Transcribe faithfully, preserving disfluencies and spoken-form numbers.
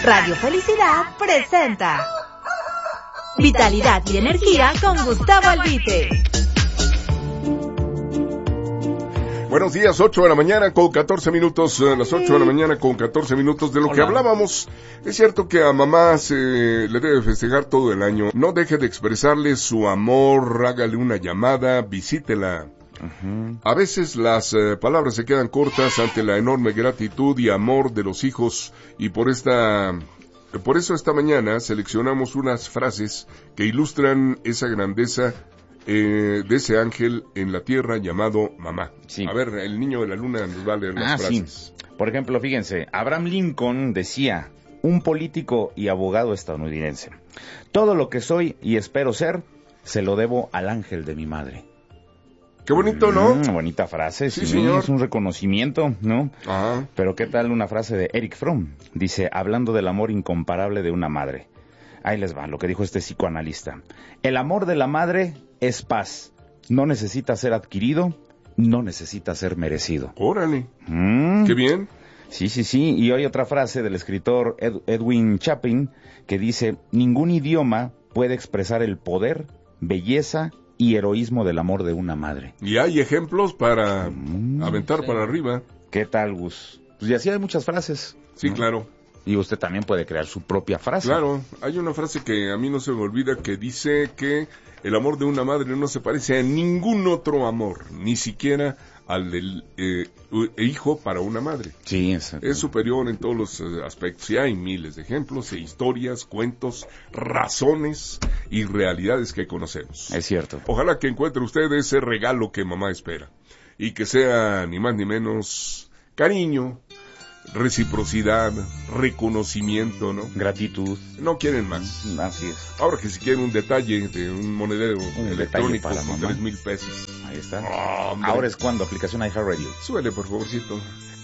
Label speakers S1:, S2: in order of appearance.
S1: Radio Felicidad presenta Vitalidad y Energía con Gustavo Albite.
S2: Buenos días, ocho de la mañana con catorce minutos, a las ocho de la mañana con catorce minutos de lo Hola. que hablábamos. Es cierto que a mamá se le debe festejar todo el año. No deje de expresarle su amor, hágale una llamada, visítela. Uh-huh. A veces las eh, palabras se quedan cortas ante la enorme gratitud y amor de los hijos, y por esta... Por eso esta mañana seleccionamos unas frases que ilustran esa grandeza Eh, de ese ángel en la tierra llamado mamá.
S3: Sí.
S2: A ver, el niño de la luna nos va a leer las
S3: ah,
S2: frases.
S3: Sí. Por ejemplo, fíjense, Abraham Lincoln decía, un político y abogado estadounidense, todo lo que soy y espero ser, se lo debo al ángel de mi madre.
S2: Qué bonito, ¿no?
S3: Mm, bonita frase,
S2: sí,
S3: sí,
S2: señor.
S3: Es un reconocimiento, ¿no?
S2: Ajá.
S3: Pero ¿qué tal una frase de Erich Fromm? Dice, hablando del amor incomparable de una madre. Ahí les va, lo que dijo este psicoanalista. El amor de la madre es paz. No necesita ser adquirido, no necesita ser merecido.
S2: Órale.
S3: Mm.
S2: Qué bien.
S3: Sí, sí, sí. Y hay otra frase del escritor Ed- Edwin Chapin que dice, ningún idioma puede expresar el poder, belleza y heroísmo del amor de una madre.
S2: Y hay ejemplos para
S3: mm,
S2: aventar
S3: sí.
S2: para arriba.
S3: ¿Qué tal, Gus? Pues y así hay muchas frases.
S2: Sí,
S3: ¿no?
S2: claro.
S3: Y usted también puede crear su propia frase.
S2: Claro, hay una frase que a mí no se me olvida que dice que el amor de una madre no se parece a ningún otro amor, ni siquiera al del eh, hijo para una madre.
S3: Sí, exacto.
S2: Es superior en todos los eh, aspectos. Y hay miles de ejemplos, e historias, cuentos, razones y realidades que conocemos.
S3: Es cierto.
S2: Ojalá que encuentre usted ese regalo que mamá espera. Y que sea ni más ni menos cariño, reciprocidad, reconocimiento, ¿no?
S3: Gratitud.
S2: No quieren más.
S3: Así es.
S2: Ahora que si quieren un detalle de un monedero
S3: un
S2: electrónico
S3: para
S2: con
S3: mamá.
S2: tres mil pesos.
S3: Ahí está.
S2: Oh,
S3: Ahora es cuando aplicación iHeartRadio.
S2: Suele, por favorcito.